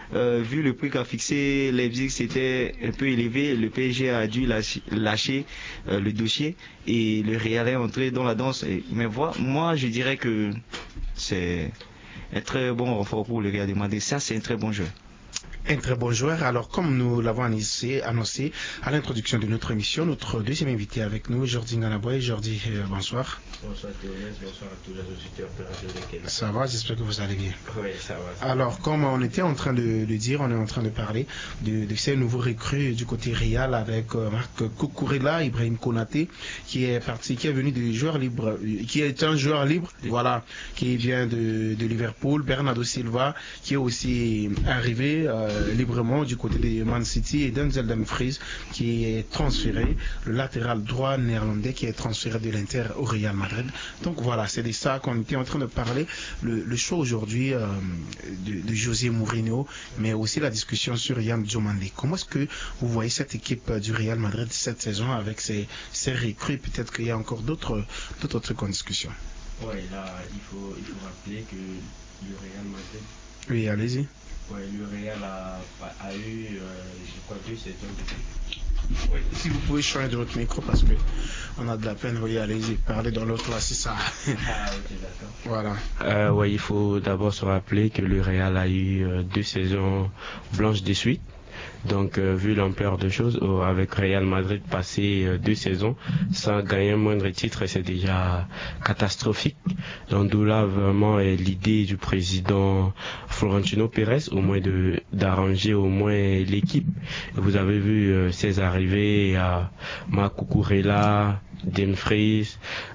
vu le prix qu'a fixé Leipzig, c'était un peu élevé. Le PSG a dû lâcher le dossier et le Real est entré dans la danse. Mais moi, je dirais que c'est un très bon renfort pour le Real de Madrid. Ça, c'est un très bon jeu. Un très bon joueur. Alors, comme nous l'avons annoncé à l'introduction de notre émission, notre deuxième invité avec nous, Jordi Nganaboy. Jordi, bonsoir. Bonsoir Théonès, bonsoir à tous les auditeurs de Radio Lekela. Ça va, j'espère que vous allez bien. Oui, ça va. Alors, comme on était en train de dire, on est en train de parler de ces nouveaux recrues du côté Real avec Marc Cucurella, Ibrahim Konaté, qui est venu de joueur libre, qui est un joueur libre, voilà, qui vient de Liverpool, Bernardo Silva, qui est aussi arrivé librement du côté de Man City, et Denzel Dumfries, qui est transféré, le latéral droit néerlandais, qui est transféré de l'Inter au Real Madrid. Donc voilà, c'est de ça qu'on était en train de parler, le choix aujourd'hui de José Mourinho, mais aussi la discussion sur Yann Diomandé. Comment est-ce que vous voyez cette équipe du Real Madrid cette saison avec ses recrues? Peut-être qu'il y a encore d'autres trucs en discussion. Oui, là, il faut rappeler que le Real Madrid... Oui, allez-y. Oui, le Real a eu, je crois, 2 saisons depuis. Oui, si vous pouvez changer de votre micro parce que on a de la peine, oui, allez-y, parlez dans l'autre là, c'est ça. Ah, ok, d'accord. Voilà. Oui, il faut d'abord se rappeler que le Real a eu 2 saisons blanches de suite. Donc, vu l'ampleur de choses, avec Real Madrid passer 2 saisons sans gagner un moindre titre, c'est déjà catastrophique. Donc, d'où là vraiment l'idée du président Florentino Pérez, au moins d'arranger au moins l'équipe. Vous avez vu ses arrivées à Marc Cucurella, Dumfries,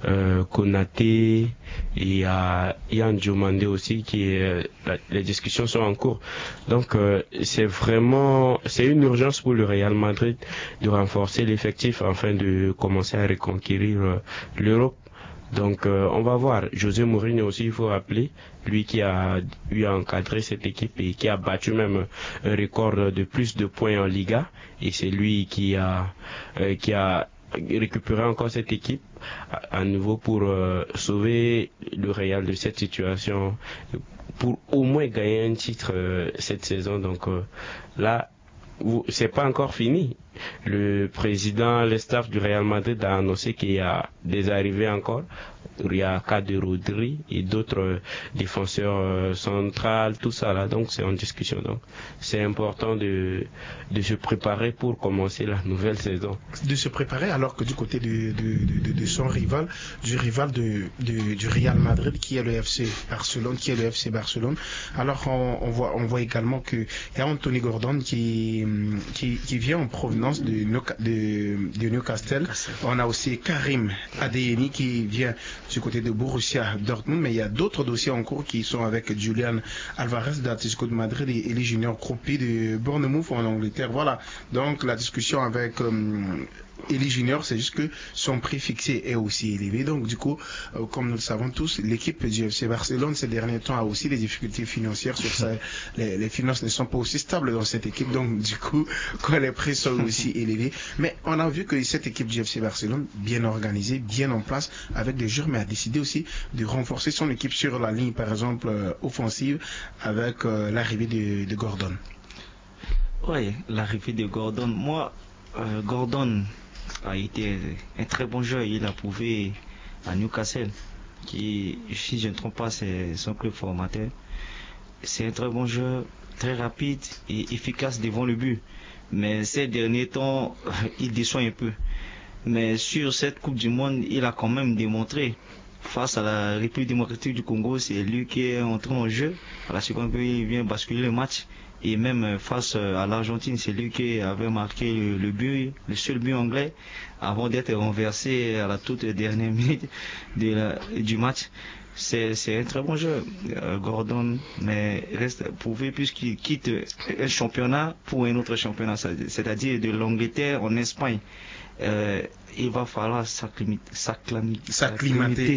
Konaté, et à Yann Diomandé aussi, les discussions sont en cours. Donc c'est une urgence pour le Real Madrid de renforcer l'effectif afin de commencer à reconquérir l'Europe. Donc on va voir. José Mourinho aussi, il faut rappeler, lui qui a eu à encadrer cette équipe et qui a battu même un record de plus de points en Liga, et c'est lui qui a récupérer encore cette équipe à nouveau pour sauver le Real de cette situation, pour au moins gagner un titre cette saison. Donc là, c'est pas encore fini. Le président, le staff du Real Madrid a annoncé qu'il y a des arrivées encore. Il y a cas de Rodri et d'autres défenseurs centrales, tout ça là. Donc c'est en discussion. Donc c'est important de se préparer pour commencer la nouvelle saison. De se préparer alors que du côté de son rival, du Real Madrid qui est le FC Barcelone, alors on voit également qu'il y a Anthony Gordon qui vient en provenance de Newcastle. On a aussi Karim Adeyemi qui vient du côté de Borussia Dortmund, mais il y a d'autres dossiers en cours qui sont avec Julian Alvarez d'Atlético de Madrid et Eli Junior Kroupi de Bournemouth en Angleterre. Voilà, donc la discussion avec Eli Junior, c'est juste que son prix fixé est aussi élevé. Donc du coup, comme nous le savons tous, l'équipe du FC Barcelone ces derniers temps a aussi des difficultés financières sur ça. Les finances ne sont pas aussi stables dans cette équipe, donc du coup, quand les prix sont aussi élevés. Mais on a vu que cette équipe du FC Barcelone, bien organisée, bien en place, avec des joueurs, mais a décidé aussi de renforcer son équipe sur la ligne, par exemple, offensive, avec l'arrivée de Gordon. Oui, l'arrivée de Gordon. Moi, Gordon a été un très bon joueur. Il a prouvé à Newcastle, qui, si je ne me trompe pas, c'est son club formateur. C'est un très bon joueur, très rapide et efficace devant le but. Mais ces derniers temps, il déçoit un peu. Mais sur cette Coupe du Monde, il a quand même démontré. Face à la République démocratique du Congo, c'est lui qui est entré en jeu. À la seconde, il vient basculer le match. Et même face à l'Argentine, c'est lui qui avait marqué le but, le seul but anglais, avant d'être renversé à la toute dernière minute du match. C'est un très bon jeu, Gordon, mais reste prouvé puisqu'il quitte un championnat pour un autre championnat, c'est-à-dire de l'Angleterre en Espagne. Il va falloir s'acclimater. C'est compliqué,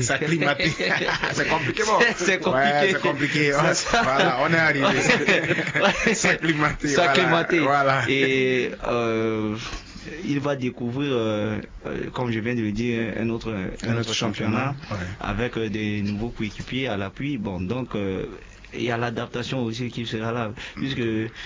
bon. C'est compliqué. Ouais, c'est compliqué. Voilà, on est arrivé. S'acclimater. Voilà. Et il va découvrir, comme je viens de le dire, un autre championnat, ouais, avec des nouveaux coéquipiers à l'appui. Bon, donc il y a l'adaptation aussi qui sera là, puisque